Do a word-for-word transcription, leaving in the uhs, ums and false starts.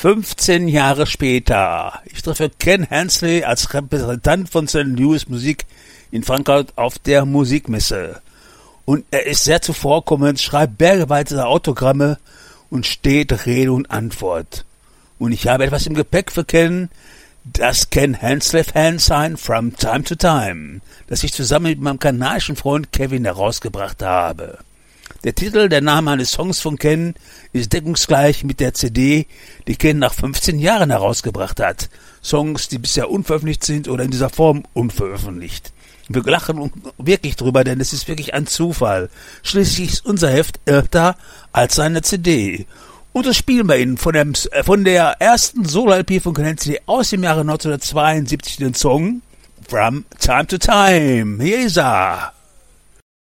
fünfzehn Jahre später. Ich treffe Ken Hensley als Repräsentant von Sankt Louis Musik in Frankfurt auf der Musikmesse. Und er ist sehr zuvorkommend, schreibt bergeweite Autogramme und steht Rede und Antwort. Und ich habe etwas im Gepäck für Ken, das Ken Hensley-Fan sein From Time to Time, das ich zusammen mit meinem kanadischen Freund Kevin herausgebracht habe. Der Titel, der Name eines Songs von Ken, ist deckungsgleich mit der C D, die Ken nach fünfzehn Jahren herausgebracht hat. Songs, die bisher unveröffentlicht sind oder in dieser Form unveröffentlicht. Wir lachen wirklich drüber, denn es ist wirklich ein Zufall. Schließlich ist unser Heft älter als seine C D. Und das spielen wir Ihnen von, dem, von der ersten Solo-L P von Ken Hensley aus dem Jahre neunzehnhundertzweiundsiebzig den Song From Time to Time. Hier ist er.